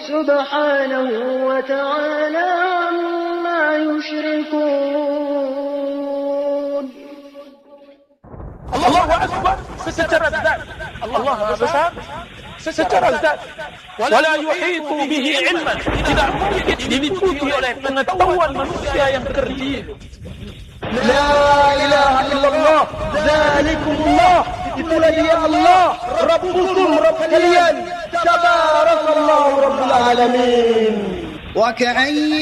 سبحانه وتعالى عما يشركون. Allah Akbar secara zat. Allah besar secara zat. Wala yuhitu bihi ilman. Tidak mungkin diliputi oleh pengetahuan manusia yang terdiri. La ilaha illallah, zalikumullah, itulah dia Allah, Rabbukum, Rabb kalian, tabarakallahu Rabbul alamin. وكأي